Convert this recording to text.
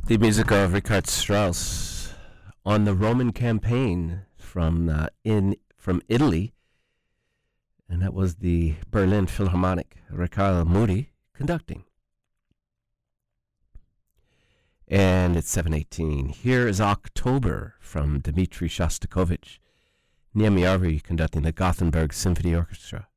The music of Richard Strauss on the Roman campaign from Italy, and that was the Berlin Philharmonic, Riccardo Muti conducting. And it's 7:18. Here is October from Dmitri Shostakovich, Niamey Arvey conducting the Gothenburg Symphony Orchestra.